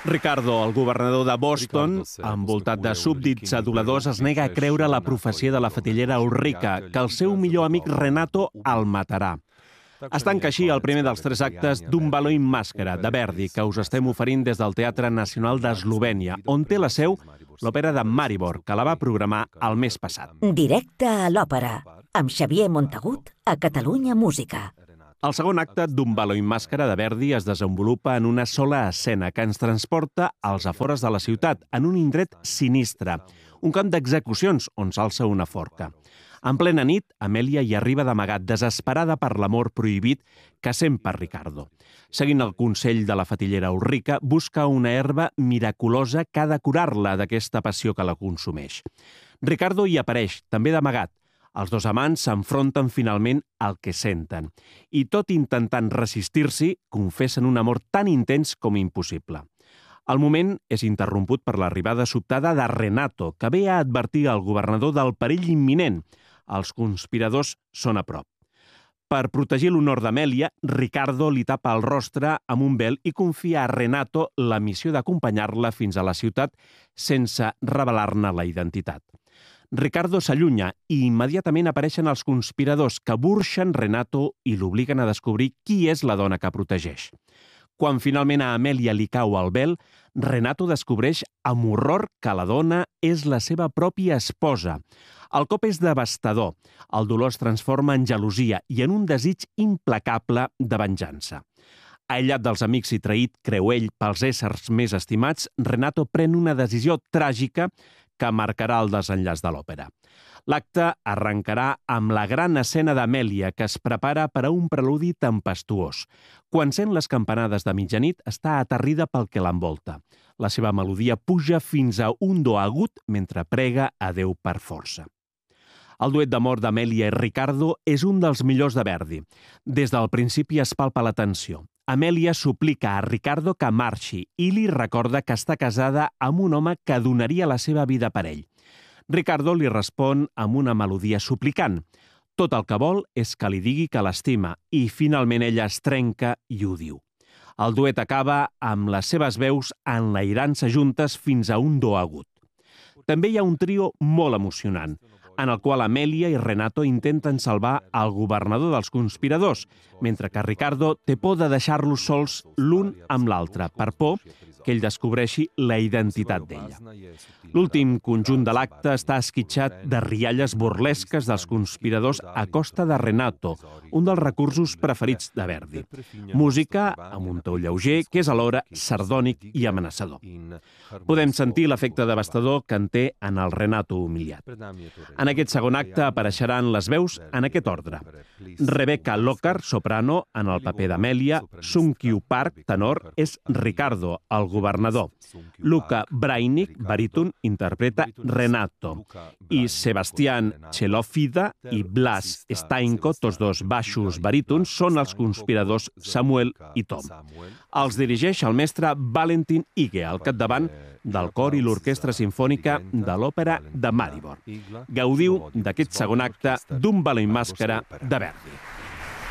Ricardo, el governador de Boston, envoltat de súbdits aduladors, es nega a creure la profecia de la fetillera Ulrica, que el seu millor amic Renato el matarà. Es tanca així el primer dels 3 actes d'Un ballo in màscara, de Verdi, que us estem oferint des del Teatre Nacional d'Eslovènia, on té la seu l'òpera de Maribor, que la va programar el mes passat. Directe a l'òpera, amb Xavier Montagut, a Catalunya Música. El segon acte d'Un ballo in màscara de Verdi es desenvolupa en una sola escena que ens transporta als afores de la ciutat, en un indret sinistre, un camp d'execucions on s'alça una forca. En plena nit, Amèlia hi arriba d'amagat, desesperada per l'amor prohibit que sent per Ricardo. Seguint el consell de la fetillera Ulrica, busca una herba miraculosa que ha de curar-la d'aquesta passió que la consumeix. Ricardo hi apareix, també d'amagat. Els dos amants s'enfronten finalment al que senten i, tot intentant resistir-s'hi, confessen un amor tan intens com impossible. El moment és interromput per l'arribada sobtada de Renato, que ve a advertir al governador del perill imminent. Els conspiradors són a prop. Per protegir l'honor d'Amèlia, Ricardo li tapa el rostre amb un vel i confia a Renato la missió d'acompanyar-la fins a la ciutat sense revelar-ne la identitat. Ricardo s'allunya i immediatament apareixen els conspiradors que burxen Renato i l'obliguen a descobrir qui és la dona que protegeix. Quan finalment a Amèlia li cau el vel, Renato descobreix amb horror que la dona és la seva pròpia esposa. El cop és devastador, el dolor es transforma en gelosia i en un desig implacable de venjança. Aïllat dels amics i traït, creu ell, pels éssers més estimats, Renato pren una decisió tràgica que marcarà el desenllaç de l'òpera. L'acte arrencarà amb la gran escena d'Amèlia, que es prepara per a un preludi tempestuós. Quan sent les campanades de mitjanit, està aterrida pel que l'envolta. La seva melodia puja fins a un do agut mentre prega a Déu per força. El duet d'amor d'Amèlia i Ricardo és un dels millors de Verdi. Des del principi es palpa la tensió. Amèlia suplica a Ricardo que marxi i li recorda que està casada amb un home que donaria la seva vida per ell. Ricardo li respon amb una melodia suplicant. Tot el que vol és que li digui que l'estima i finalment ella es trenca i ho diu. El duet acaba amb les seves veus enlairant-se juntes fins a un do agut. També hi ha un trio molt emocionant, en el qual Amèlia i Renato intenten salvar el governador dels conspiradors, mentre que Ricardo té por de deixar-los sols l'un amb l'altre, per por que ell descobreixi la identitat d'ella. L'últim conjunt de l'acte està esquitxat de rialles burlesques dels conspiradors a costa de Renato, un dels recursos preferits de Verdi. Música amb un to lleuger que és alhora sardònic i amenaçador. Podem sentir l'efecte devastador que en té en el Renato humiliat. En aquest segon acte apareixeran les veus en aquest ordre. Rebecca Locker, soprano, en el paper d'Amèlia. Sung-Kyu Park, tenor, és Ricardo, el governador. Luca Brainic, baríton, interpreta Renato. I Sebastian Chelofida i Blas Stainko, tots dos baixos barítons, són els conspiradors Samuel i Tom. Els dirigeix el mestre Valentin Ige, al capdavant del cor i l'orquestra simfònica de l'òpera de Maribor. Gaudiu d'aquest segon acte d'Un ballo in màscara de Verdi.